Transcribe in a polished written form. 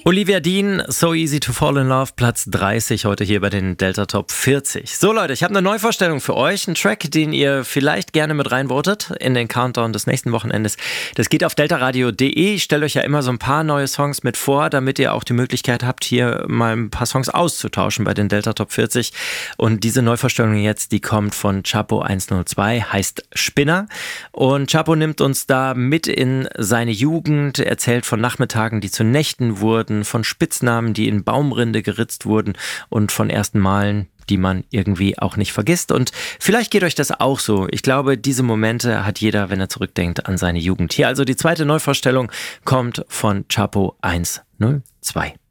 Olivia Dean, So Easy to Fall in Love, Platz 30 heute hier bei den Delta Top 40. So Leute, ich habe eine Neuvorstellung für euch, einen Track, den ihr vielleicht gerne mit reinvotet in den Countdown des nächsten Wochenendes. Das geht auf deltaradio.de. Ich stelle euch ja immer so ein paar neue Songs mit vor, damit ihr auch die Möglichkeit habt, hier mal ein paar Songs auszutauschen bei den Delta Top 40. Und diese Neuvorstellung jetzt, die kommt von Chapo 102, heißt Spinner. Und Chapo nimmt uns da mit in seine Jugend, erzählt von Nachmittagen, die zu Nächten wurden, von Spitznamen, die in Baumrinde geritzt wurden und von ersten Malen, die man irgendwie auch nicht vergisst. Und vielleicht geht euch das auch so. Ich glaube, diese Momente hat jeder, wenn er zurückdenkt an seine Jugend. Hier also die zweite Neuvorstellung kommt von Chapo 102.